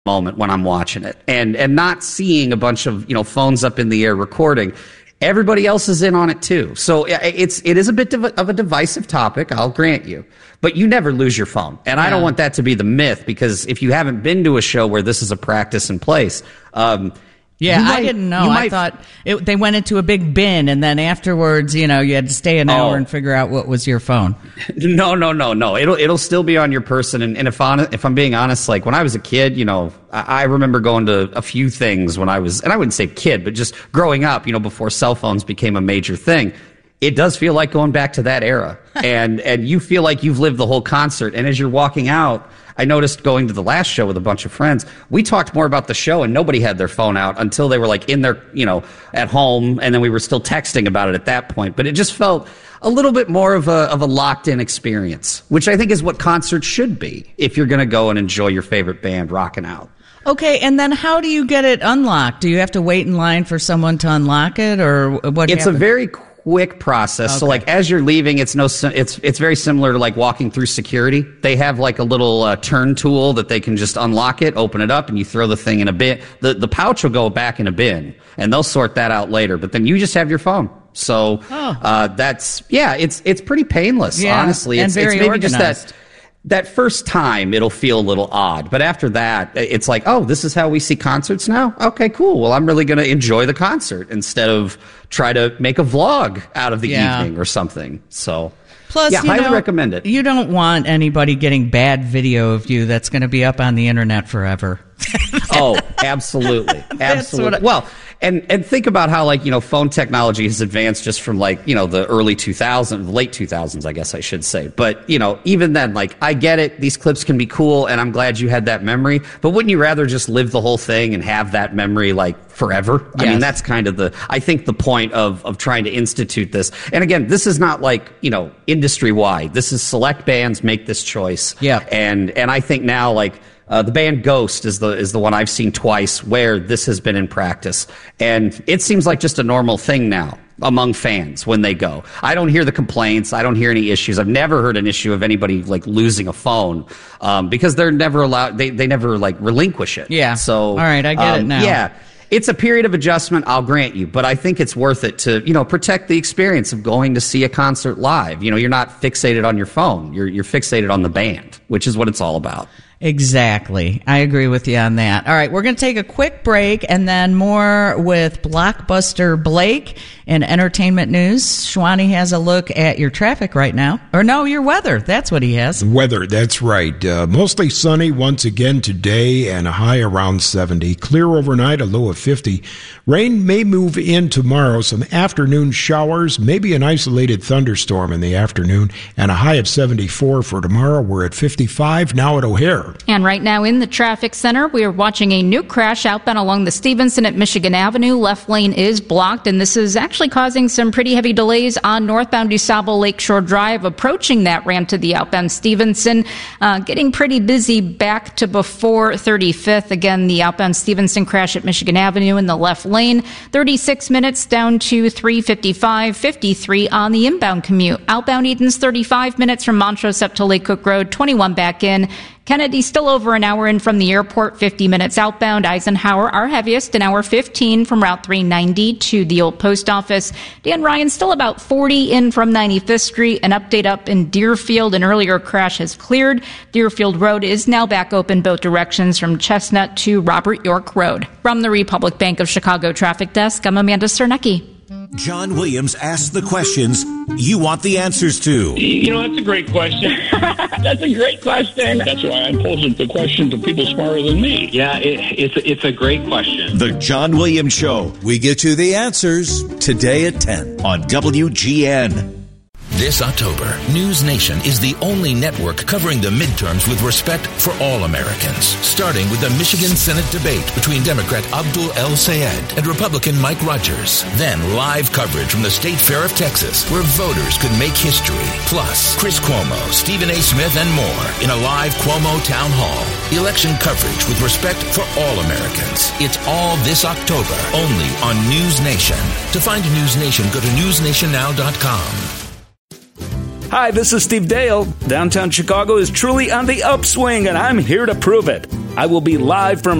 moment when I'm watching it, and not seeing a bunch of phones up in the air recording. Everybody else is in on it too. So it is a bit of a divisive topic, I'll grant you. But you never lose your phone. And I don't want that to be the myth, because if you haven't been to a show where this is a practice in place, I didn't know. I thought they went into a big bin, and then afterwards, you had to stay an hour and figure out what was your phone. No. It'll still be on your person. And if I'm being honest, like when I was a kid, I remember going to a few things when I was, and I wouldn't say kid, but just growing up, before cell phones became a major thing. It does feel like going back to that era, and you feel like you've lived the whole concert. And as you're walking out, I noticed going to the last show with a bunch of friends, we talked more about the show, and nobody had their phone out until they were like in their, at home, and then we were still texting about it at that point. But it just felt a little bit more of a locked-in experience, which I think is what concerts should be if you're going to go and enjoy your favorite band rocking out. Okay, and then how do you get it unlocked? Do you have to wait in line for someone to unlock it, or what? It's a very quick process. Okay. So like as you're leaving, it's very similar to like walking through security. They have like a little turn tool that they can just unlock it, open it up, and you throw the thing in a bin. The pouch will go back in a bin, and they'll sort that out later. But then you just have your phone. So it's pretty painless, honestly. And very it's maybe organized. Just that first time it'll feel a little odd, but after that it's like, oh, this is how we see concerts now? Okay, cool. Well, I'm really going to enjoy the concert instead of try to make a vlog out of the evening or something. So plus, highly recommend it. You don't want anybody getting bad video of you that's going to be up on the internet forever. Oh, absolutely. Well, and think about how phone technology has advanced just from the early 2000s, late 2000s, I guess I should say. But, even then, I get it. These clips can be cool, and I'm glad you had that memory. But wouldn't you rather just live the whole thing and have that memory forever? Yes. I mean, that's kind of I think the point of trying to institute this. And again, this is not industry wide. This is select bands make this choice. Yeah. And I think now the band Ghost is the one I've seen twice where this has been in practice. And it seems like just a normal thing now among fans when they go. I don't hear the complaints. I don't hear any issues. I've never heard an issue of anybody losing a phone because they're never allowed. They never relinquish it. Yeah. So all right, I get it now. Yeah. It's a period of adjustment, I'll grant you, but I think it's worth it to, protect the experience of going to see a concert live. You're not fixated on your phone. You're fixated on the band, which is what it's all about. Exactly. I agree with you on that. All right, we're going to take a quick break and then more with Blockbuster Blake and entertainment news. Shwani has a look at your traffic right now. Or no, your weather. That's what he has. Weather, that's right. Mostly sunny once again today and a high around 70. Clear overnight, a low of 50. Rain may move in tomorrow. Some afternoon showers, maybe an isolated thunderstorm in the afternoon, and a high of 74 for tomorrow. We're at 55 now at O'Hare. And right now in the traffic center, we are watching a new crash outbound along the Stevenson at Michigan Avenue. Left lane is blocked, and this is actually causing some pretty heavy delays on northbound DuSable Lakeshore Drive, approaching that ramp to the outbound Stevenson. Getting pretty busy back to before 35th. Again, the outbound Stevenson crash at Michigan Avenue in the left lane. 36 minutes down to 3:55, 53 on the inbound commute. Outbound Eden's 35 minutes from Montrose up to Lake Cook Road, 21 back in. Kennedy still over an hour in from the airport, 50 minutes outbound. Eisenhower, our heaviest, an hour 15 from Route 390 to the old post office. Dan Ryan still about 40 in from 95th Street. An update up in Deerfield. An earlier crash has cleared. Deerfield Road is now back open both directions from Chestnut to Robert York Road. From the Republic Bank of Chicago Traffic Desk, I'm Amanda Cernecki. John Williams asks the questions you want the answers to. That's a great question. That's a great question. That's why I pose the question to people smarter than me. Yeah, it's a great question. The John Williams Show. We get you the answers today at 10 on WGN. This October, News Nation is the only network covering the midterms with respect for all Americans, starting with the Michigan Senate debate between Democrat Abdul El Sayed and Republican Mike Rogers. Then live coverage from the State Fair of Texas, where voters could make history. Plus, Chris Cuomo, Stephen A. Smith, and more in a live Cuomo Town Hall. Election coverage with respect for all Americans. It's all this October, only on News Nation. To find News Nation, go to newsnationnow.com. Hi, this is Steve Dale. Downtown Chicago is truly on the upswing, and I'm here to prove it. I will be live from